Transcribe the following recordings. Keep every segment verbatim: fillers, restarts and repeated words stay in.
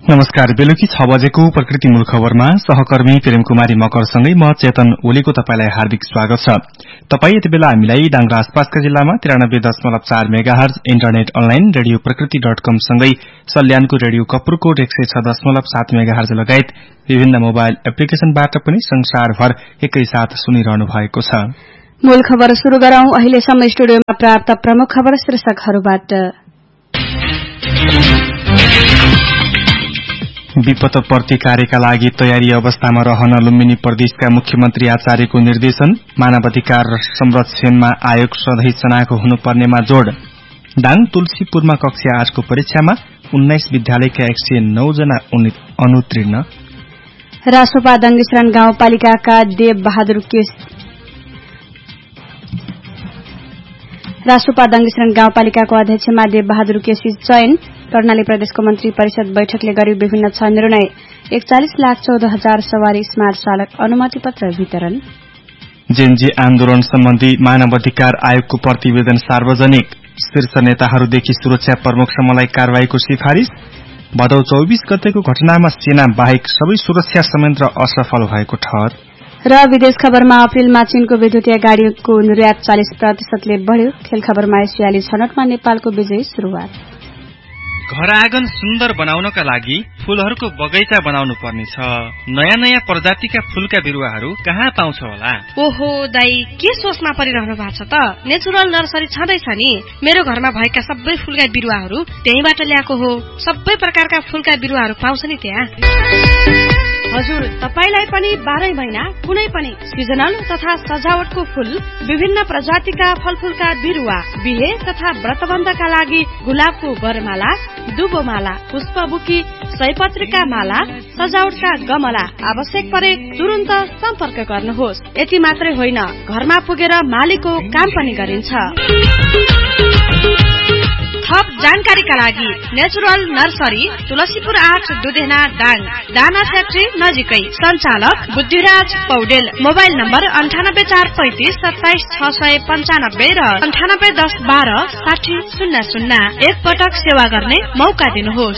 नमस्कार। बेलुकी छ बजेको प्रकृति मूल खबरमा सहकर्मी प्रेम कुमारी मकरसँगै म चेतन ओलीको तपाईलाई हार्दिक स्वागत छ। तपाई यति बेला हामीलाई डाङ्ग्रा आसपासका जिल्लामा त्रियानब्बे दशमलव चार मेगाहर्ज इन्टरनेट अनलाइन रेडियो प्रकृति डट कम सँगै सल्यानको रेडियो कपुरकोट एक सय छ दशमलव सात मेगाहर्ज लगायत विभिन्न मोबाइल एप्लिकेशनबाट पनि संसारभर एकैसाथ सुनिरहनु भएको छ। मूल खबर शुरू गरौं। अहिलेसम्म स्टुडियोमा प्राप्त प्रमुख खबर शीर्षकहरूबाट। विपद प्रतिकारका लागि तयारी अवस्थामा रहन लुम्बिनी प्रदेशका मुख्यमन्त्री आचार्यको निर्देशन। मानवाधिकार संरक्षणमा आयोग सधैँ चनाखो हुनुपर्नेमा जोड़। दाङ तुलसीपुरमा कक्षा आठको परीक्षामा उन्नाइस विद्यालयका एक सय नौ जना अनुत्तीर्ण। रासोपा दङ्गेश्रण गाउँपालिकाका देव बहादुर केस रासोपा दङ्गेश्रण गाउँपालिकाको अध्यक्षमा देव बहादुर केसी चयन। कर्णाली प्रदेशको मन्त्री परिषद बैठकले गरी विभिन्न छ निर्णय। एकचालिस लाख चौध हजार सवारी स्मार्ट चालक अनुमति पत्र वितरण। जेनजी आन्दोलन सम्बन्धी मानवाधिकार आयोगको प्रतिवेदन सार्वजनिक। शीर्ष नेताहरूदेखि सुरक्षा प्रमुखसम्मलाई कारवाहीको सिफारिश। भदौ चौबीस गतेको घटनामा सेना बाहेक सबै सुरक्षा संयन्त्र असफल भएको ठहर। र विदेश खबरमा अप्रिलमा चीनको विद्युतीय गाड़ीको निर्यात चालिस प्रतिशतले बढ़्यो। खेल खबरमा एसियाली छनौटमा नेपालको विजयी शुरूआत। घर आँगन सुन्दर बनाउनका लागि फूलहरूको बगैँचा बनाउनु पर्नेछ। नयाँ नयाँ प्रजातिका फूलका बिरुवाहरू कहाँ पाउँछ होला? ओहो दाई, के सोचमा परिरहनु भएको छ त? नेचुरल नर्सरी छँदैछ नि। मेरो घरमा भएका सबै फूलका बिरुवाहरू त्यहीबाट ल्याएको हो। सबै प्रकारका फूलका बिरुवाहरू पाउँछ नि त्यहाँ। हजुर, तपाईलाई पनि बाह्रै महिना कुनै पनि सिजनल तथा सजावटको फूल, विभिन्न प्रजातिका फलफूलका बिरुवा, बिहे तथा व्रतबन्धका लागि गुलाबको बरमाला, दुबोमाला, पुष्पबुकी, सयपत्रीका माला, सजावटका गमला आवश्यक परे तुरन्त सम्पर्क गर्नुहोस्। यति मात्रै होइन, घरमा पुगेर मालीको काम पनि गरिन्छ। थप जानकारीका लागि नेचुरल नर्सरी तुलसीपुर आठ दुधेना दाङ, दाना फ्याक्ट्री नजिकै। सञ्चालक बुद्धिराज पौडेल। मोबाइल नम्बर अन्ठानब्बे चार पैंतिस सत्ताइस छ सय पन्चानब्बे र अन्ठानब्बे दस बाह्र साठी शून्य शून्य। एक पटक सेवा गर्ने मौका दिनुहोस्।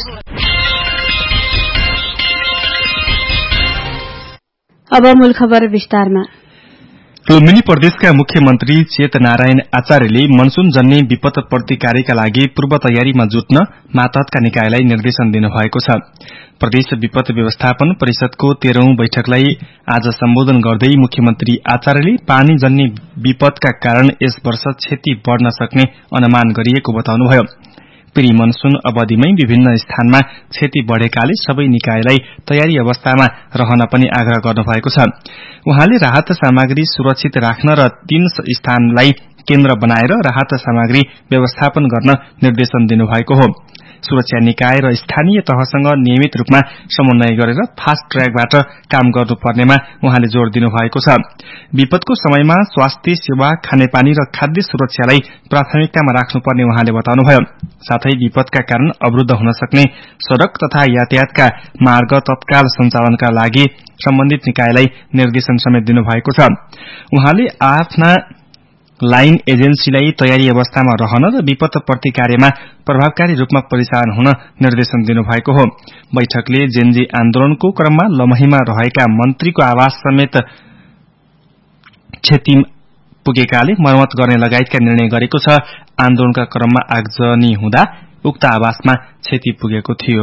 अब मूल खबर विस्तारमा। लुम्बिनी प्रदेशका मुख्यमन्त्री चेत नारायण आचार्यले मनसून जन्य विपद प्रतिकारका लागि पूर्व तयारीमा जुट्न मातहतका निकायलाई निर्देशन दिनुभएको छ। प्रदेश विपद व्यवस्थापन परिषदको तेह्रौं बैठकलाई आज सम्बोधन गर्दै मुख्यमन्त्री आचार्यले पानी जन्य विपदका कारण यस वर्ष क्षति बढ़न सक्ने अनुमान गरिएको बताउनुभयो। प्री मनसून अवधिमै विभिन्न स्थानमा क्षति बढ़ेकाले सबै निकायलाई तयारी अवस्थामा रहन पनि आग्रह गर्नुभएको छ। उहाँले राहत सामग्री सुरक्षित राख्न र तीन स्थानलाई केन्द्र बनाएर राहत सामग्री व्यवस्थापन गर्न निर्देशन दिनुभएको हो। सुरक्षा निकाय र स्थानीय तहसँग नियमित रूपमा समन्वय गरेर फास्ट ट्र्याकबाट काम गर्नुपर्नेमा उहाँले जोड़ दिनुभएको छ। विपदको समयमा स्वास्थ्य सेवा, खानेपानी र खाद्य सुरक्षालाई प्राथमिकतामा राख्नुपर्ने उहाँले बताउनुभयो। साथै विपदका कारण अवरुद्ध हुन सक्ने सड़क तथा यातायातका मार्ग तत्काल सञ्चालनका लागि सम्बन्धित निकायलाई निर्देशन समेत दिनुभएको छ। उहाँले आफ्ना लाइन एजेन्सीलाई तयारी अवस्थामा रहन र विपद प्रतिकार्यमा प्रभावकारी रूपमा परिचालन हुन निर्देशन दिनुभएको हो। बैठकले जेनजी आन्दोलनको क्रममा लमहीमा रहेका मन्त्रीको आवास समेत क्षति पुगेकाले मर्मत गर्ने लगायतका निर्णय गरेको छ। आन्दोलनका क्रममा आगजनी हुँदा उक्त आवासमा क्षति पुगेको थियो।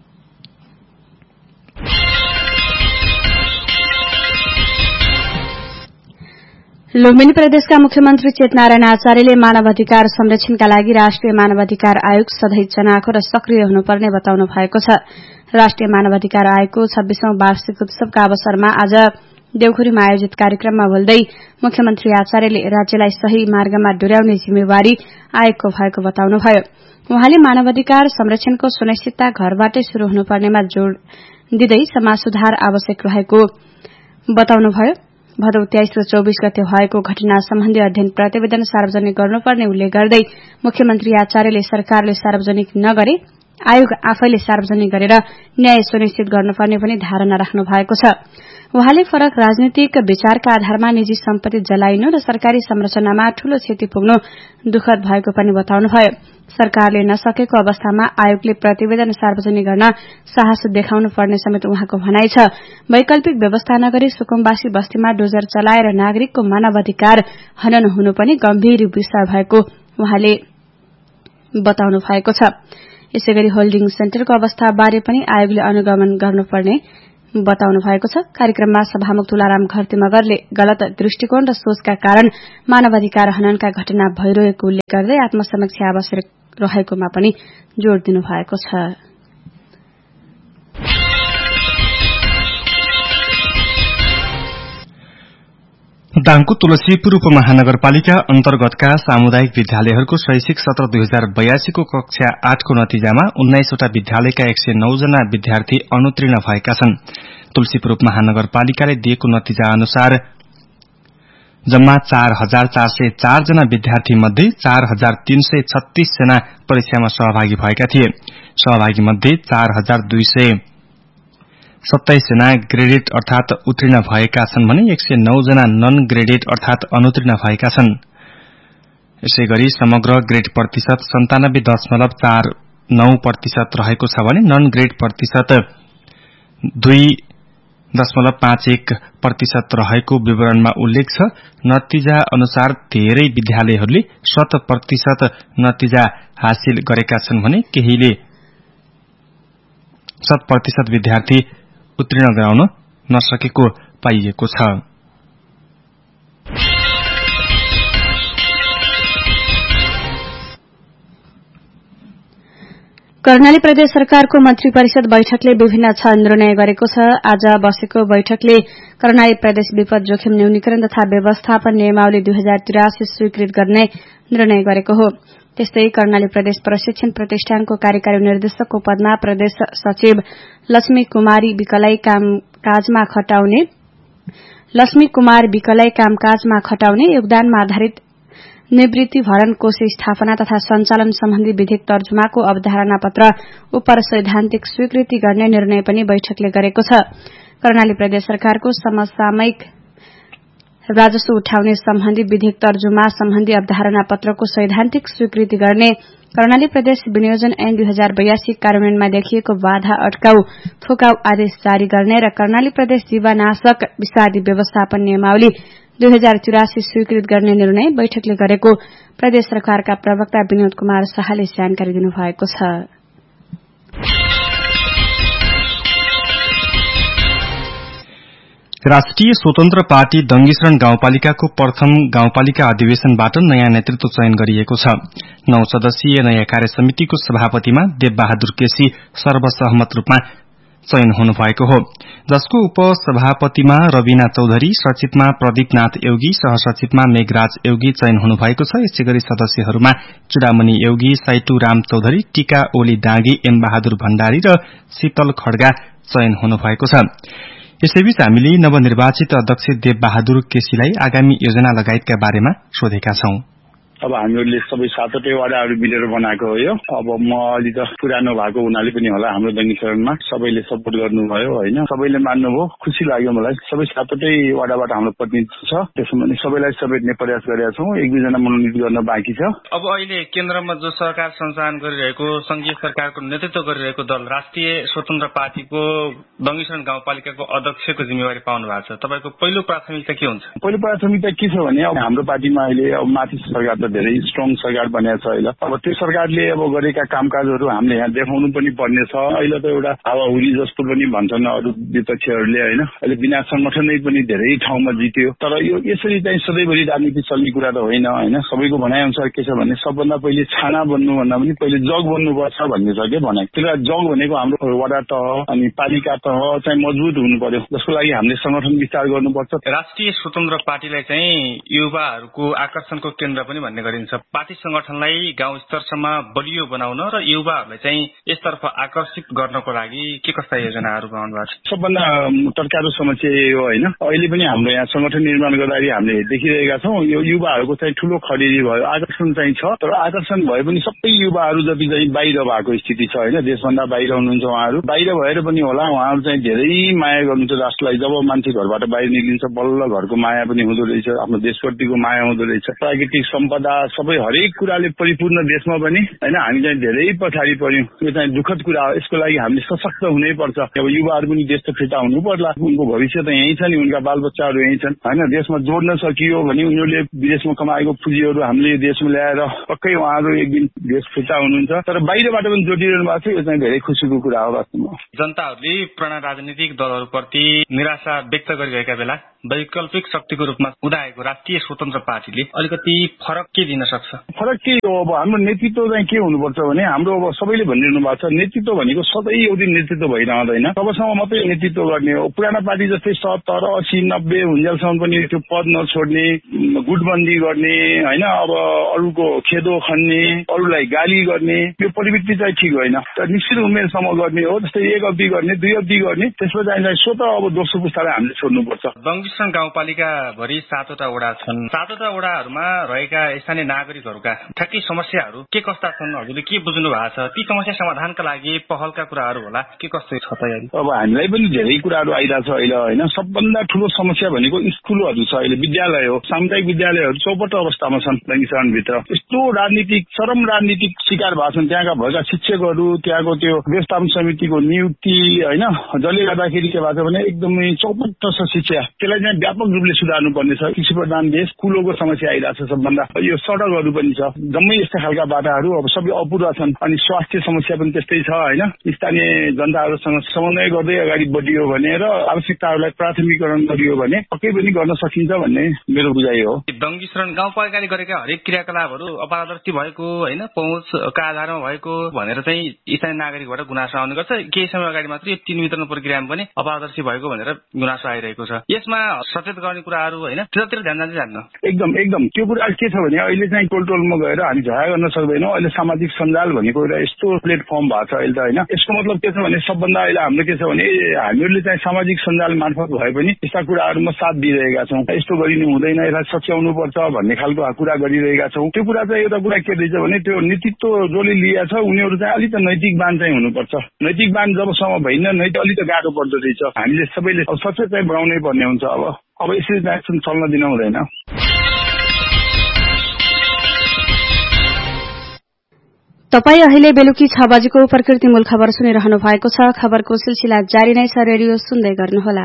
लुम्बिनी प्रदेशका मुख्यमन्त्री चेतनारायण आचार्यले मानवाधिकार संरक्षणका लागि राष्ट्रिय मानवाधिकार आयोग सधैँ चनाखो र सक्रिय हुनुपर्ने बताउनु भएको छ। राष्ट्रिय मानवाधिकार आयोगको छब्बीसौं वार्षिक उत्सवका अवसरमा आज देवखुरीमा आयोजित कार्यक्रममा बोल्दै मुख्यमन्त्री आचार्यले राज्यलाई सही मार्गमा डोर्याउने जिम्मेवारी आयोगको भएको बताउनुभयो। उहाँले मानवाधिकार संरक्षणको सुनिश्चितता घरबाटै शुरू हुनुपर्नेमा जोड़ दिँदै समाज सुधार आवश्यक रहेको बताउनुभयो। भदौ तेइस र चौबीस गते भएको घटना सम्बन्धी अध्ययन प्रतिवेदन सार्वजनिक गर्नुपर्ने उल्लेख गर्दै मुख्यमन्त्री आचार्यले सरकारले सार्वजनिक नगरे आयोग आफैले सार्वजनिक गरेर न्याय सुनिश्चित गर्नुपर्ने पनि धारणा राख्नु भएको छ। उहाँले फरक राजनीतिक विचारका आधारमा निजी सम्पत्ति जलाइनु र सरकारी संरचनामा ठूलो क्षति पुग्नु दुखद भएको पनि बताउनुभयो। सरकारले नसकेको अवस्थामा आयोगले प्रतिवेदन सार्वजनिक गर्न साहस देखाउनु पर्ने समेत उहाँको भनाइ छ। वैकल्पिक व्यवस्था नगरी सुकुम्बासी बस्तीमा डोजर चलाएर नागरिकको मानवाधिकार हनन हुनु पनि गम्भीर विषय भएको उहाँले बताउनु भएको छ। यसैगरी होल्डिङ सेन्टरको अवस्थाबारे पनि आयोगले अनुगमन गर्नुपर्ने बताउनु भएको छ। कार्यक्रममा सभामुख तुलाराम घरती मगरले गलत दृष्टिकोण र सोचका कारण मानवाधिकार हननका घटना भइरहेको उल्लेख गर्दै आत्मसमीक्षा आवश्यक रहेकोमा पनि जोड़ दिनु भएको छ। दाङको तुलसीपुर उपमहानगरपालिका अन्तर्गतका सामुदायिक विद्यालयहरूको शैक्षिक सत्र दुई हजार बयासीको कक्षा आठको नतिजामा उन्नाइसवटा विद्यालयका एक सय नौ जना विद्यार्थी अनुत्तीर्ण भएका छन्। तुलसीपुर उपमहानगरपालिकाले दिएको नतिजा अनुसार जम्मा चार हजार चार सय चार जना विद्यार्थी मध्ये चार हजार तीन सय छत्तीस जना परीक्षामा सहभागी भएका थिए। सहभागी मध्ये चार हजार दुई सय सत्ताइस जना ग्रेडेड अर्थात उत्तीर्ण भएका छन् भने एक सय नौ जना नन ग्रेडेड अर्थात अनुत्तीर्ण भएका छन्। यसै गरी समग्र ग्रेड प्रतिशत सन्तानब्बे दशमलव चार नौ प्रतिशत रहेको छ भने नन ग्रेड प्रतिशत दुई दशमलव पाँच एक प्रतिशत रहेको विवरणमा उल्लेख छ। नतिजा अनुसार धेरै विद्यालयहरूले शत प्रतिशत नतिजा हासिल गरेका छन् भने केहीले शत प्रतिशत विद्यार्थी उत्तीर्ण गराउन नसकेको पाइएको छ। कर्णाली प्रदेश सरकारको मन्त्री परिषद बैठकले विभिन्न छ निर्णय गरेको छ। आज बसेको बैठकले कर्णाली प्रदेश विपद जोखिम न्यूनीकरण तथा व्यवस्थापन नियमावली दुई हजार तिरासी स्वीकृत गर्ने निर्णय गरेको हो। त्यस्तै कर्णाली प्रदेश प्रशिक्षण प्रतिष्ठानको कार्यकारी निर्देशकको पदमा प्रदेश सचिव लक्ष्मी कुमारी विकलाई कामकाजमा खटाउने लक्ष्मी कुमार विकलाई कामकाजमा खटाउने योगदानमा आधारित निवृत्ति भरण कोष स्थापना तथा सञ्चालन सम्बन्धी विधेयक तर्जुमाको अवधारणा पत्र उप सैद्धान्तिक स्वीकृति गर्ने निर्णय पनि बैठकले गरेको छ। कर्णाली प्रदेश सरकारको समसामयिक राजस्व उठाउने सम्बन्धी विधेयक तर्जुमा सम्बन्धी अवधारणा पत्रको सैद्धान्तिक स्वीकृति गर्ने, कर्णाली प्रदेश विनियोजन ऐन दुई हजार बयासी कार्यान्वयनमा देखिएको बाधा अड्काउ थोकाउ आदेश जारी गर्ने र कर्णाली प्रदेश जीवानाशक विषादी व्यवस्थापन नियमावली दुई हजार चौरासी स्वीकृत गर्ने निर्णय बैठकले गरेको प्रदेश सरकारका प्रवक्ता विनोद कुमार शाहले जानकारी दिनुभएको छ। राष्ट्रिय स्वतन्त्र पार्टी दङ्गीशरण गाउँपालिकाको प्रथम गाउँपालिका अधिवेशनबाट नयाँ नेतृत्व चयन गरिएको छ। नौ सदस्यीय नयाँ कार्य समितिको सभापतिमा देवबहादुर केसी सर्वसहमत रूपमा चयन हुनुभएको हो, जसको उपसभापतिमा रविना चौधरी, सचिवमा प्रदीपनाथ योगी, सहसचिवमा मेघराज योगी चयन हुनुभएको छ। यसै गरी सदस्यहरूमा चुडामणि योगी, साइटु राम चौधरी, टीका ओली डाँगी, एम बहादुर भण्डारी र शीतल खड्गा चयन हुनुभएको छ। यसैबीच हामीले नवनिर्वाचित अध्यक्ष देवबहादुर केसीलाई आगामी योजना लगायतका बारेमा सोधेका छौं। अब हामीहरूले सबै सातवटै वडाहरू मिलेर बनाएको हो यो। अब म अलि त पुरानो भएको हुनाले पनि होला हाम्रो दङ्गीकरणमा सबैले सपोर्ट गर्नुभयो होइन, सबैले मान्नुभयो, खुसी लाग्यो मलाई। सबै सातवटै वडाबाट हाम्रो प्रतिनिधित्व छ, त्यसो भने सबैलाई समेट्ने प्रयास गरेका छौँ। एक दुईजना मनोनित गर्न बाँकी छ। अब अहिले केन्द्रमा जो सरकार सञ्चालन गरिरहेको संघीय सरकारको नेतृत्व गरिरहेको दल राष्ट्रिय स्वतन्त्र पार्टीको दङ्गीशरण गाउँपालिकाको अध्यक्षको जिम्मेवारी पाउनु भएको छ, तपाईँको पहिलो प्राथमिकता के हुन्छ? पहिलो प्राथमिकता के छ भने अब हाम्रो पार्टीमा अहिले अब माथि सरकार त धेरै स्ट्रङ सरकार बनेको छ अहिले। अब त्यो सरकारले अब गरेका कामकाजहरू हामीले यहाँ देखाउनु पनि पर्ने छ। अहिले त एउटा हावाहुरी जस्तो पनि भन्छन् अरू विपक्षीहरूले होइन, अहिले बिना संगठनै पनि धेरै ठाउँमा जित्यो। तर यो यसरी चाहिँ सधैँभरि राजनीति चल्ने कुरा त होइन होइन। सबैको भनाइ अनुसार के छ भने सबभन्दा पहिले छाना बन्नुभन्दा पनि पहिले जग बन्नुपर्छ भन्ने छ के भनाइ। त्यसलाई जग भनेको हाम्रो वडा तह अनि पालिका तह चाहिँ मजबुत हुनु पर्यो, जसको लागि हामीले संगठन विस्तार गर्नुपर्छ। राष्ट्रिय स्वतन्त्र पार्टीलाई चाहिँ युवाहरूको आकर्षणको केन्द्र पनि भन्ने गरिन्छ। पार्टी संगठनलाई गाउँ स्तरसम्म बलियो बनाउन र युवाहरूलाई चाहिँ यसतर्फ आकर्षित गर्नको लागि के कस्ता योजनाहरू बनाउनु भएको छ? सबभन्दा टर्कारो समस्या यो होइन, अहिले पनि हाम्रो यहाँ संगठन निर्माण गर्दाखेरि हामीले देखिरहेका छौँ यो युवाहरूको चाहिँ ठूलो खडेरी भयो। आकर्षण चाहिँ छ, तर आकर्षण भए पनि सबै युवाहरू जति चाहिँ बाहिर भएको स्थिति छ होइन, देशभन्दा बाहिर हुनुहुन्छ उहाँहरू। बाहिर भएर पनि होला उहाँहरू चाहिँ धेरै माया गर्नुहुन्छ राष्ट्रलाई। जब मान्छे घरबाट बाहिर निक्लिन्छ बल्ल घरको माया पनि हुँदो रहेछ, आफ्नो देशप्रतिको माया हुँदो रहेछ। प्राकृतिक सम्पदा व्यवस्था सबै हरेक कुराले परिपूर्ण देशमा पनि हैन हामी चाहिँ धेरै पछाडि पर्यौं। यो चाहिँ दुःखद कुरा हो। यसको लागि हामीले सशक्त हुनै पर्छ। अब युवाहरू पनि देश त फिर्ता हुनु पर्ला। उनको भविष्य त यही छ नि, उनका बालबच्चाहरू यही छन् हैन। देशमा जोड्न सकियो भने उनीहरूले विदेशमा कमाएको पुँजीहरू हामीले देशमा ल्याएर पक्कै उहाँहरू एक दिन देश फिर्ता हुनुहुन्छ। तर बाहिरबाट पनि जोडिरहनु भएको छ। यो चाहिँ धेरै खुसीको कुरा हो वास्तवमा। जनताहरूले पुराना राजनीतिक दलहरूप्रति निराशा व्यक्त गरिरहेका बेला वैकल्पिक शक्तिको रूपमा उदाएको राष्ट्रिय स्वतन्त्र पार्टीले अलिकति फरक के दिन सक्छ? फरक के हो? अब हाम्रो नेतृत्व चाहिँ के हुनुपर्छ भने हाम्रो अब सबैले भनिरहनु भएको छ नेतृत्व भनेको सधैँ एउटै नेतृत्व भइरहँदैन। तबसम्म मात्रै नेतृत्व गर्ने हो। पुराना पार्टी जस्तै सत्तर अस्सी नब्बे हुन्जेलसम्म पनि त्यो पद नछोड्ने, गुटबन्दी गर्ने हैन, अब अरूको खेदो खन्ने, अरूलाई गाली गर्ने, यो प्रवृत्ति चाहिँ ठिक होइन। तर निश्चित उमेरसम्म गर्ने हो। जस्तै एक अवधि गर्ने, दुई अवधि गर्ने, त्यसपछि चाहिँ स्वतः अब दोस्रो पुस्तालाई हामीले छोड्नुपर्छ। दङ्गिस्रण गाउँपालिका भरि सातवटा वडा छन्। सातवटा वडाहरूमा रहेका स्थानीय नागरिकहरूका ठ्याक्कै समस्याहरू के कस्ता छन्? हजुरले के बुझ्नु भएको छ? ती समस्या समाधानका लागि पहलका कुराहरू होला के कस्तो छ तयारी? अब हामीलाई पनि धेरै कुराहरू आइरहेछ अहिले होइन। सबभन्दा ठुलो समस्या भनेको स्कुलहरू छ। अहिले विद्यालय हो, सामुदायिक विद्यालयहरू चौपट अवस्थामा छन् दङ्गिस्रणभित्र। यस्तो राजनीतिक चरम राजनीतिक शिकार भएको छन्। त्यहाँका भएका शिक्षकहरू, त्यहाँको त्यो व्यवस्थापन समितिको नियुक्ति होइन, जसले गर्दाखेरि के भएको छ भने एकदमै चौपट छ शिक्षा। त्यसलाई चाहिँ व्यापक रूपले सुधार्नु पर्ने छ। कृषि प्रधान देश, कुलोको समस्या आइरहेछ सबभन्दा। यो सडकहरू पनि छ, जम्मै यस्ता खालका बाटाहरू अब सबै अपुरा छन्। अनि स्वास्थ्य समस्या पनि त्यस्तै छ होइन। स्थानीय जनताहरूसँग समन्वय गर्दै अगाडि बढियो भने र आवश्यकताहरूलाई प्राथमिकरण गरियो भने पक्कै पनि गर्न सकिन्छ भन्ने मेरो बुझाइ हो। दङ्गिस्रण गाउँपालिकाले गरेका हरेक क्रियाकलापहरू अपारदर्शी भएको होइन, पहुँचका आधारमा भएको भनेर चाहिँ स्थानीय नागरिकबाट गुनासो आउने गर्छ। केही समय अगाडि मात्र यो तीन वितरण प्रक्रियामा पनि अपारदर्शी भएको भनेर गुनासो आइरहेको छ। यसमा सचेत गर्ने कुराहरू होइन, त्यतातिर ध्यान जान्छ जान्न? एकदम एकदम त्यो कुरा के छ भने अहिले चाहिँ टोल टोलमा गएर हामी झया गर्न सक्दैनौँ। अहिले सामाजिक सञ्जाल भनेको एउटा यस्तो प्लेटफर्म भएको छ अहिले त होइन। यसको मतलब के छ भने सबभन्दा अहिले हाम्रो के छ भने हामीहरूले चाहिँ सामाजिक सञ्जाल मार्फत भए पनि यस्ता कुराहरूमा साथ दिइरहेका छौँ। यस्तो गरिनु हुँदैन, यसलाई सच्याउनु पर्छ भन्ने खालको कुरा गरिरहेका छौँ। त्यो कुरा चाहिँ एउटा कुरा के रहेछ भने त्यो नेतृत्व जसले लिएको छ उनीहरू चाहिँ अलिक नैतिकवान चाहिँ हुनुपर्छ। नैतिकवान जबसम्म भइन्न नैतिक अलिक गाह्रो पर्दो रहेछ। हामीले सबैले सचेत चाहिँ बनाउनै पर्ने हुन्छ। अब अब यसरी चाहिँ चल्न दिन हुँदैन। तपाईँ अहिले बेलुकी छ बजेको प्रकृति मूल खबर सुनिरहनु भएको छ। खबरको सिलसिला जारी नै छ, रेडियो सुन्दै गर्नुहोला।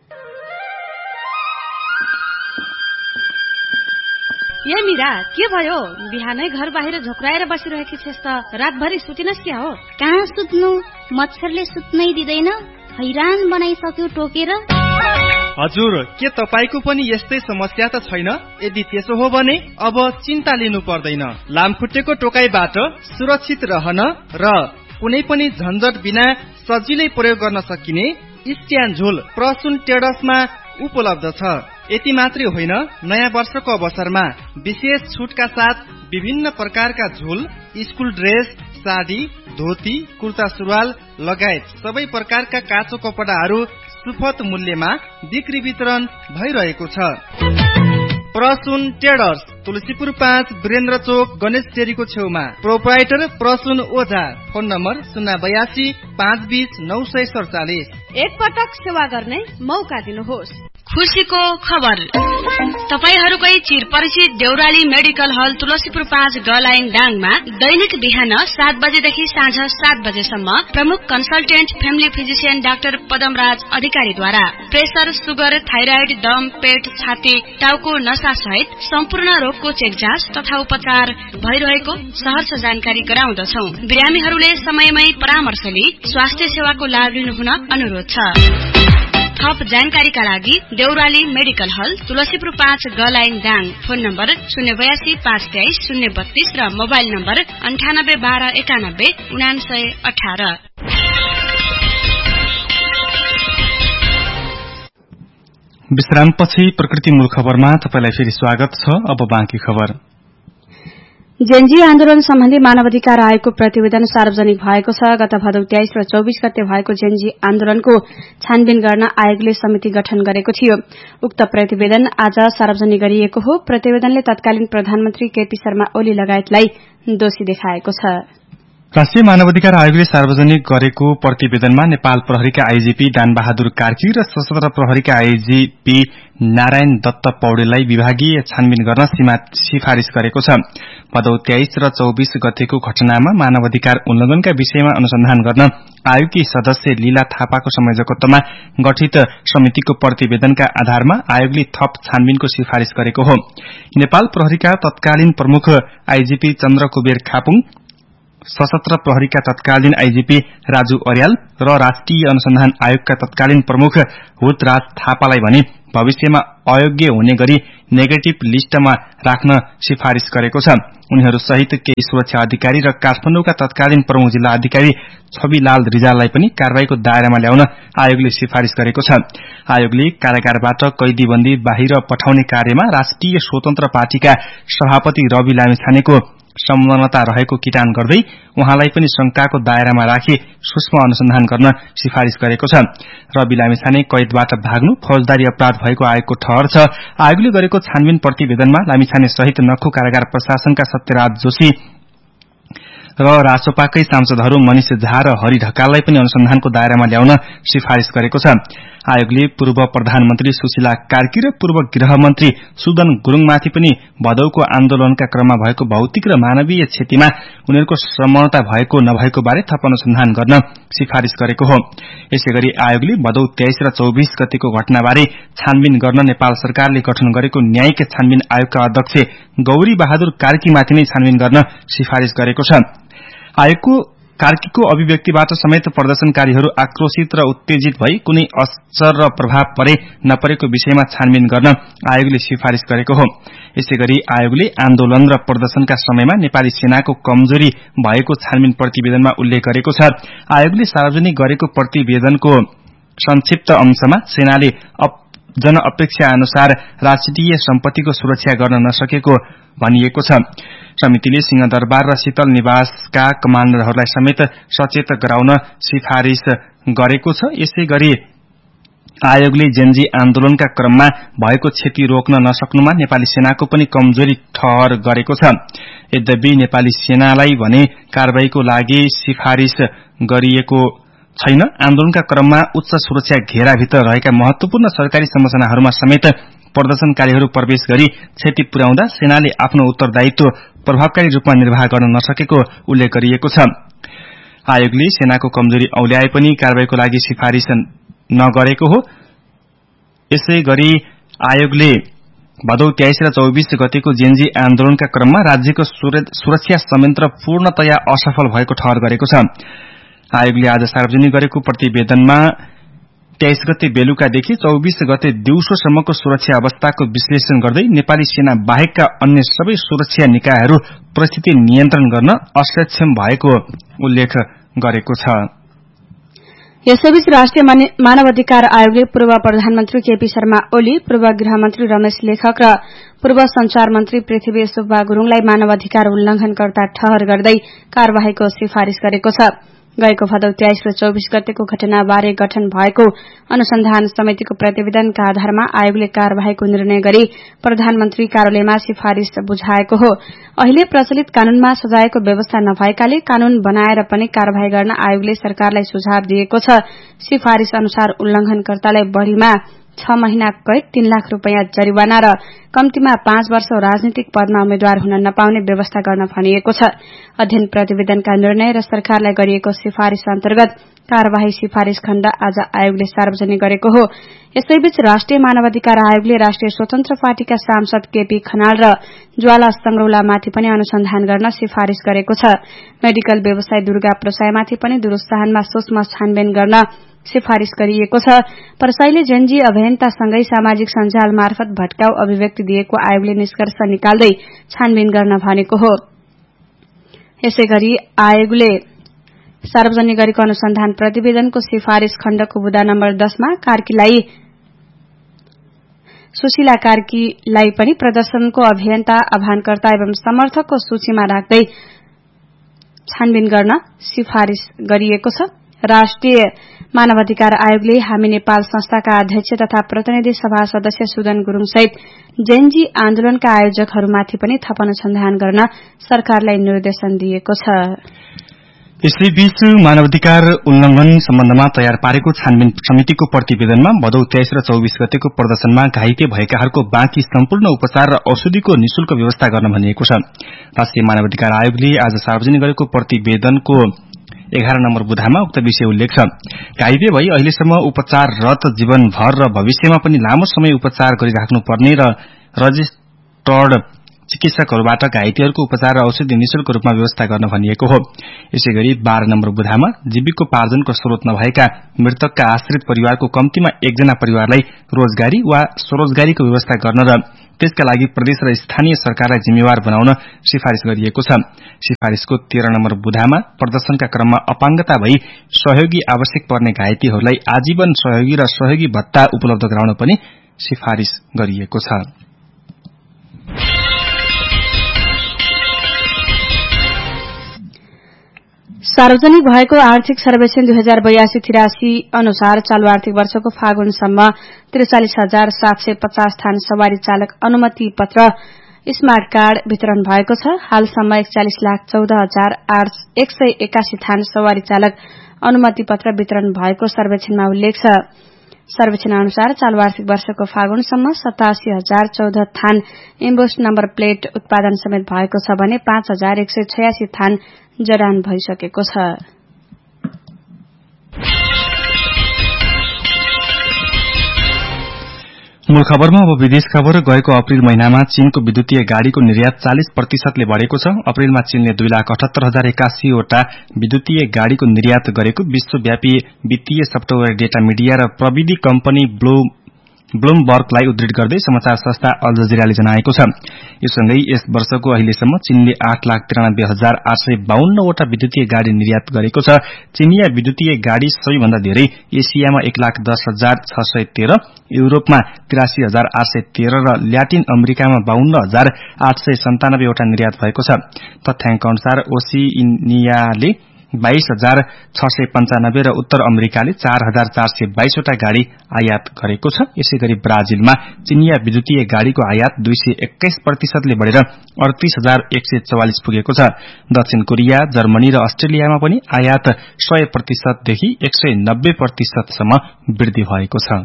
ए मिरा, के भयो? बिहानै घर बाहिर झोक्राएर बसिरहेकी छेस् त? रातभरि सुतिनस् क्या हो? कहाँ सुत्नु, मच्छरले सुत्नै दिँदैन। हैरान बनाइसक्यो टोकेर। हजुर, के तपाईको पनि यस्तै समस्या त छैन? यदि त्यसो हो भने अब चिन्ता लिनु पर्दैन। लामखुट्टेको टोकाइबाट सुरक्षित रहन र कुनै पनि झन्झट बिना सजिलै प्रयोग गर्न सकिने स्ट्यान्ड झोल प्रसुन ट्रेडर्समा उपलब्ध छ। यति मात्रै होइन, नयाँ वर्षको अवसरमा विशेष छुटका साथ विभिन्न प्रकारका झोल, स्कुल ड्रेस, साडी, धोती, कुर्ता सुरुवाल लगायत सबै प्रकारका काँचो कपडाहरू सुपथ मूल्यमा बिक्री वितरण भइरहेको छ। प्रसुन ट्रेडर्स, तुलसीपुर पाँच, वीरेन्द्र चोक, गणेश डेरीको छेउमा। प्रोप्राइटर प्रसुन ओझा। फोन नम्बर शून्य बयासी पाँच बीस नौ सय सडचालिस। एक पटक सेवा गर्ने मौका दिनुहोस्। खुसीको खबर, तपाईहरूकै चिर परिचित देउराली मेडिकल हल तुलसीपुर पाँच गलाइन डाङमा दैनिक बिहान सात बजेदेखि साँझ सात बजेसम्म प्रमुख consultant family physician doctor Padamraj अधिकारीद्वारा प्रेसर, सुगर, थाइराइड, दम, पेट, छाती, टाउको नसा सहित सम्पूर्ण रोगको चेक जाँच तथा उपचार भइरहेको सहर्ष जानकारी गराउँदछौ। बिरामीहरूले समयमै परामर्श लिई स्वास्थ्य सेवाको लाभ लिनुहुन अनुरोध छ। थप जानकारीका लागि देउराली मेडिकल हल तुलसीपुर पाँच गलाइन दाङ। फोन नम्बर शून्य बयासी पाँच तेइस शून्य बत्तीस र मोबाइल नम्बर अन्ठानब्बे बाह्र एकानब्बे उनासय अठार। विश्रामपछि प्रकृति मूल खबरमा तपाईलाई फेरि स्वागत छ। अब बाँकी खबर। जेनजी आन्दोलन सम्बन्धी मानवाधिकार आयोगको प्रतिवेदन सार्वजनिक भएको छ। गत भदौ तेइस र चौबीस गते भएको जेनजी आन्दोलनको छानबिन गर्न आयोगले समिति गठन गरेको थियो। उक्त प्रतिवेदन आज सार्वजनिक गरिएको हो। प्रतिवेदनले तत्कालीन प्रधानमन्त्री केपी शर्मा ओली लगायतलाई दोषी देखाएको छ। राष्ट्रिय मानवाधिकार आयोगले सार्वजनिक गरेको प्रतिवेदनमा नेपाल प्रहरीका आईजीपी दानबहादुर कार्की र सशस्त्र प्रहरीका आईजीपी नारायण दत्त पौडेललाई विभागीय छानबिन गर्न सिफारिश गरेको छ। भदौ तेइस र चौबीस गतेको घटनामा मानवाधिकार उल्लंघनका विषयमा अनुसन्धान गर्न आयोगकी सदस्य लीला थापाको संयोजकत्वमा गठित समितिको प्रतिवेदनका आधारमा आयोगले थप छानबिनको सिफारिश गरेको हो। नेपाल प्रहरीका तत्कालीन प्रमुख आईजीपी चन्द्र कुबेर खापुङ, सशस्त्र प्रहरीका तत्कालीन आईजीपी राजु अर्याल र राष्ट्रिय अनुसन्धान आयोगका तत्कालीन प्रमुख हुतराज थापालाई भने भविष्यमा अयोग्य हुने गरी नेगेटिभ लिस्टमा राख्न सिफारिश गरेको छ। उनीहरू सहित केही सुरक्षा अधिकारी र काठमाडौँका तत्कालीन प्रमुख जिल्ला अधिकारी छविलाल रिजाललाई पनि कारबाहीको दायरामा ल्याउन आयोगले सिफारिश गरेको छ। आयोगले कारागारबाट कैदीबन्दी बाहिर पठाउने कार्यमा राष्ट्रिय स्वतन्त्र पार्टीका सभापति रवि लामिछानेको संलग्नता रहेको किटान गर्दै उहाँलाई पनि शंकाको दायरामा राखी सूक्ष्म अनुसन्धान गर्न सिफारिश गरेको छ। रवि लामिछाने कैदबाट भाग्नु फौजदारी अपराध भएको आयोगको ठहर छ। आयोगले गरेको छानबिन प्रतिवेदनमा लामिछाने सहित नक्खु कारागार प्रशासनका सत्यराज जोशी र रासोपाकै सांसदहरू मनिष झा र हरि ढकाललाई पनि अनुसन्धानको दायरामा ल्याउन सिफारिश गरेको छ। आयोगले पूर्व प्रधानमन्त्री सुशीला कार्की र पूर्व गृहमन्त्री सुदन गुरूङमाथि पनि भदौको आन्दोलनका क्रममा भएको भौतिक र मानवीय क्षतिमा उनीहरूको संलग्नता भएको नभएको बारे थप अनुसन्धान गर्न सिफारिश गरेको हो। यसैगरी आयोगले भदौ तेइस र चौबीस गतेको घटनाबारे छानबिन गर्न नेपाल सरकारले गठन गरेको न्यायिक छानबिन आयोगका अध्यक्ष गौरी बहादुर कार्कीमाथि नै छानबिन गर्न सिफारिश गरेको छ। आयोगको कार्कीको अभिव्यक्तिबाट समेत प्रदर्शनकारीहरू आक्रोशित र उत्तेजित भई कुनै असर र प्रभाव परे नपरेको विषयमा छानबिन गर्न आयोगले सिफारिश गरेको हो। यसैगरी आयोगले आन्दोलन र प्रदर्शनका समयमा नेपाली सेनाको कमजोरी भएको छानबिन प्रतिवेदनमा उल्लेख गरेको छ। आयोगले सार्वजनिक गरेको प्रतिवेदनको संक्षिप्त अंशमा सेनाले जनअपेक्षा अनुसार राष्ट्रिय सम्पत्तिको सुरक्षा गर्न नसकेको भनिएको छ। समितिले सिंहदरबार र शीतल निवासका कमाण्डरहरूलाई समेत सचेत गराउन सिफारिश गरेको छ। यसैगरी आयोगले जेनजी आन्दोलनका क्रममा भएको क्षति रोक्न नसक्नुमा नेपाली सेनाको पनि कमजोरी ठहर गरेको छ। यद्यपि नेपाली सेनालाई भने कारबाहीको लागि सिफारिश गरिएको छैन। आन्दोलनका क्रममा उच्च सुरक्षा घेराभित्र रहेका महत्वपूर्ण सरकारी संरचनाहरूमा समेत प्रदर्शनकारीहरू प्रवेश गरी क्षति पुर्याउँदा सेनाले आफ्नो उत्तरदायित्व प्रभावकारी रूपमा निर्वाह गर्न नसकेको उल्लेख गरिएको छ। आयोगले सेनाको कमजोरी औल्याए पनि कारबाहीको लागि सिफारिश नगरेको हो। यसैगरी आयोगले भदौ तेइस र चौबीस गतेको जेनजी आन्दोलनका क्रममा राज्यको सुरक्षा संयन्त्र पूर्णतया असफल भएको ठहर गरेको छ। आयोगले आज सार्वजनिक गरेको प्रतिवेदनमा तेइस गते बेलुकादेखि चौबीस गते दिउँसोसम्मको सुरक्षा अवस्थाको विश्लेषण गर्दै नेपाली सेना बाहेकका अन्य सबै सुरक्षा निकायहरू परिस्थिति नियन्त्रण गर्न असक्षम भएको उल्लेख गरेको छ। यसैबीच राष्ट्रिय मानवाधिकार आयोगले पूर्व प्रधानमन्त्री केपी शर्मा ओली, पूर्व गृहमन्त्री रमेश लेखक र पूर्व संचार मन्त्री पृथ्वी सुब्बा गुरूङलाई मानवाधिकार उल्लंघनकर्ता ठहर गर्दै कार्यवाहीको सिफारिश गरेको छ। गएको भदौ तेइस र चौबीस गतेको घटनाबारे गठन भएको अनुसन्धान समितिको प्रतिवेदनका आधारमा आयोगले कार्यवाहीको निर्णय गरी प्रधानमन्त्री कार्यालयमा सिफारिश बुझाएको हो। अहिले प्रचलित कानूनमा सजायको व्यवस्था नभएकाले कानून बनाएर पनि कार्यवाही गर्न आयोगले सरकारलाई सुझाव दिएको छ। सिफारिश अनुसार उल्लंघनकर्तालाई बढ़ीमा छ महिना कैद, तीन लाख रूपियाँ जरिवाना र कम्तीमा पाँच वर्ष राजनीतिक पदमा उम्मेद्वार हुन नपाउने व्यवस्था गर्न भनिएको छ। अध्ययन प्रतिवेदनका निर्णय र सरकारलाई गरिएको सिफारिश अन्तर्गत कार्यवाही सिफारिश खण्ड आज आयोगले सार्वजनिक गरेको हो। यसैबीच राष्ट्रिय मानवाधिकार आयोगले राष्ट्रिय स्वतन्त्र पार्टीका सांसद केपी खनाल र ज्वाला संग्रौलामाथि पनि अनुसन्धान गर्न सिफारिश गरेको छ। मेडिकल व्यवसायी दुर्गा प्रसाईमाथि पनि दुरूस्तानमा सूक्ष्म छानबिन गर्न सिफारिश गरिएको छ। प्रसाईले जेनजी अभियन्तासँगै सामाजिक सञ्जाल मार्फत भट्काउ अभिव्यक्ति दिएको आयोगले निष्कर्ष निकाल्दै छानबिन गर्न भनेको हो। यसैगरी आयोगले सार्वजनिक गरेको अनुसन्धान प्रतिवेदनको सिफारिश खण्डको बुँदा नम्बर दशमा कार्कीलाई सुशीला कार्कीलाई पनि प्रदर्शनको अभियन्ता, आह्वानकर्ता एवं समर्थकको सूचीमा राख्दै छानबिन गर्न सिफारिश गरिएको छ। राष्ट्रिय मानवाधिकार आयोगले हामी नेपाल संस्थाका अध्यक्ष तथा प्रतिनिधि सभा सदस्य सुदन गुरूङ सहित जेनजी आन्दोलनका आयोजकहरूमाथि पनि थप अनुसन्धान गर्न सरकारलाई निर्देशन दिएको छ। यसैबीच मानवाधिकार उल्लंघन सम्बन्धमा तयार पारेको छानबिन समितिको प्रतिवेदनमा भदौ तेइस र चौबीस गतेको प्रदर्शनमा घाइते भएकाहरूको बाँकी सम्पूर्ण उपचार र औषधिको निशुल्क व्यवस्था गर्न भनिएको छ। राष्ट्रिय मानवाधिकार आयोगले आज सार्वजनिक गरेको प्रतिवेदनको एघार नम्बर बुधामा उक्त विषय उल्लेख छ। घाइते भई अहिलेसम्म उपचाररत जीवनभर र भविष्यमा पनि लामो समय उपचार गरिराख्नुपर्ने र रजिस्टर्ड चिकित्सकहरूबाट घाइतेहरूको उपचार र औषधि निशुल्क रूपमा व्यवस्था गर्न भनिएको हो। यसैगरी बाह्र नम्बर बुधामा जीविकोपार्जनको स्रोत नभएका मृतकका आश्रित परिवारको कम्तीमा एकजना परिवारलाई रोजगारी वा स्वरोजगारीको व्यवस्था गर्न र त्यसका लागि प्रदेश र स्थानीय सरकारलाई जिम्मेवार बनाउन सिफारिश गरिएको छ। सिफारिशको तेह्र नम्बर बुधामा प्रदर्शनका क्रममा अपाङ्गता भई सहयोगी आवश्यक पर्ने घाइतेहरूलाई आजीवन सहयोगी र सहयोगी भत्ता उपलब्ध गराउन पनि सिफारिश गरिएको छ। सार्वजनिक भएको आर्थिक सर्वेक्षण दुई हजार बयासी तिरासी अनुसार चालू आर्थिक वर्षको फागुनसम्म त्रिचालिस हजार सात सय पचास थान सवारी चालक अनुमति पत्र स्मार्ट कार्ड वितरण भएको छ। हालसम्म एकचालिस लाख चौध हजार एक सय एकासी थान सवारी चालक अनुमति पत्र वितरण भएको सर्वेक्षणमा उल्लेख छ। सर्वेक्षण अनुसार चालू आर्थिक वर्षको फागुनसम्म सतासी हजार चौध थान इम्बोस नम्बर प्लेट उत्पादन समेत भएको छ भने पाँच हजार एक सय छयासी थान जडान भइसकेको छ। मूल खबरमा अब विदेश खबर। गएको अप्रेल महिनामा चीनको विद्युतीय गाड़ीको निर्यात चालिस प्रतिशतले बढ़ेको छ। अप्रेलमा चीनले दुई लाख अठहत्तर हजार एकासीवटा विद्युतीय गाड़ीको निर्यात गरेको विश्वव्यापी वित्तीय सफ्टवेयर डेटा मिडिया र प्रविधि कम्पनी ब्लू ब्लूमबर्गलाई उद्धृत गर्दै समाचार संस्था अल जजिराले जनाएको छ। यो सँगै यस वर्षको अहिलेसम्म चीनले आठ लाख तिरानब्बे हजार आठ सय बाहन्नवटा विद्युतीय गाड़ी निर्यात गरेको छ। चीनिया विद्युतीय गाड़ी सबैभन्दा धेरै एसियामा एक लाख दस हजार छ सय तेह्र, युरोपमा तिरासी हजार आठ सय तेह्र र ल्याटिन अमेरिकामा बाहन्न हजार आठ सय सन्तानब्बेवटा निर्यात भएको छ। तथ्याङ्क अनुसार ओसिनियाले बाइस हजार छ सय पञ्चानब्बे र उत्तर अमेरिकाले चार हजार चार सय बाइसवटा गाड़ी आयात गरेको छ। यसैगरी ब्राजिलमा चिनिया विद्युतीय गाड़ीको आयात दुई सय एक्काइस प्रतिशतले बढ़ेर अडतीस हजार एक सय चौवालिस पुगेको छ। दक्षिण कोरिया, जर्मनी र अस्ट्रेलियामा पनि आयात सय प्रतिशतदेखि एक सय नब्बे प्रतिशतसम्म वृद्धि भएको छ।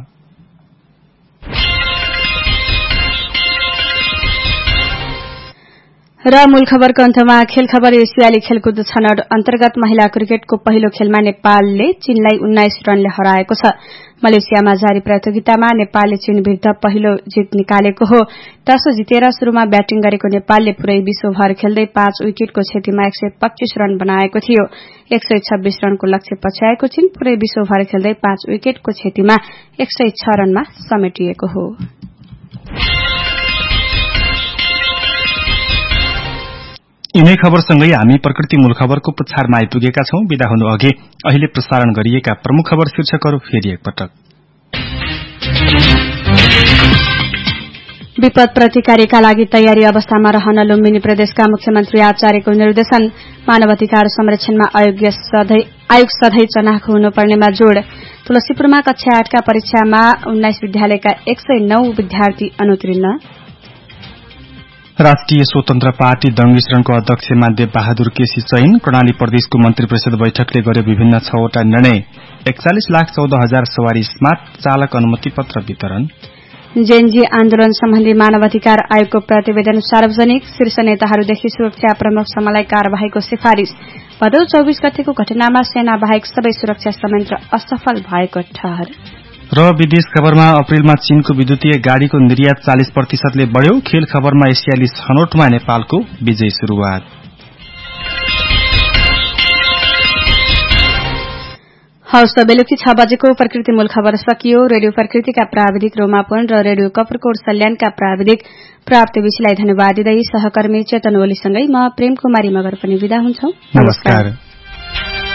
र मूल खबरको अन्तमा खेल खबर। एसियाली खेलकुद छनौट अन्तर्गत महिला क्रिकेटको पहिलो खेलमा नेपालले चीनलाई उन्नाइस रनले हराएको छ। मलेसियामा जारी प्रतियोगितामा नेपालले चीन विरूद्ध पहिलो जित निकालेको हो। टस जितेर शुरूमा ब्याटिङ गरेको नेपालले पूरै बीस ओभर खेल्दै पाँच विकेटको क्षतिमा एक सय पच्चीस रन बनाएको थियो। एक सय छब्बीस रनको लक्ष्य पछ्याएको चीन पूरै बीस ओभर खेल्दै पाँच विकेटको क्षतिमा एक सय छ रनमा समेटिएको हो। यिनै खबरसँगै हामी प्रकृति मूल खबरको पुछारमा आइपुगेका छौं। विदा हुनु अघि अहिले प्रसारण गरिएका प्रमुख खबर शीर्षकहरू फेरि एकपटक। विपद प्रतिकारीका लागि तयारी अवस्थामा रहन लुम्बिनी प्रदेशका मुख्यमन्त्री आचार्यको निर्देशन। मानवाधिकार संरक्षणमा आयोग सधैँ चनाखो हुनुपर्नेमा जोड़। तुलसीपुरमा कक्षा आठका परीक्षामा उन्नाइस विद्यालयका एक सय नौ विद्यार्थी अनुत्तीर्ण। राष्ट्रिय स्वतन्त्र पार्टी दङ मिश्रणको अध्यक्षमा देव बहादुर केसी चयन। कर्णाली प्रदेशको मन्त्री परिषद बैठकले गर्यो विभिन्न छवटा निर्णय। एकचालिस लाख चौध हजार सवारी स्मार्ट चालक अनुमति पत्र वितरण। जेएनजी आन्दोलन सम्बन्धी मानवाधिकार आयोगको प्रतिवेदन सार्वजनिक। शीर्ष नेताहरूदेखि सुरक्षा प्रमुखसम्मलाई कार्यवाहीको सिफारिश। भदौ चौबीस गतेको घटनामा सेना बाहेक सबै सुरक्षा संयन्त्र असफल भएको ठहर। र विदेश खबरमा अप्रेलमा चीनको विद्युतीय गाड़ीको निर्यात चालिस प्रतिशतले बढ़्यो। खेल खबरमा एसियाली छनौटमा नेपालको विजय शुरूआत। हौस् त बेलुकी छ बजेको प्रकृति मूल खबर सकियो। रेडियो प्रकृतिका प्राविधिक रोमापुन र रेडियो कपरकोट सल्यानका प्राविधिक प्राप्त विषयलाई धन्यवाद दिँदै सहकर्मी चेतन ओलीसँगै म प्रेम कुमारी मगर पनि विदा हुन्छौ। नमस्कार।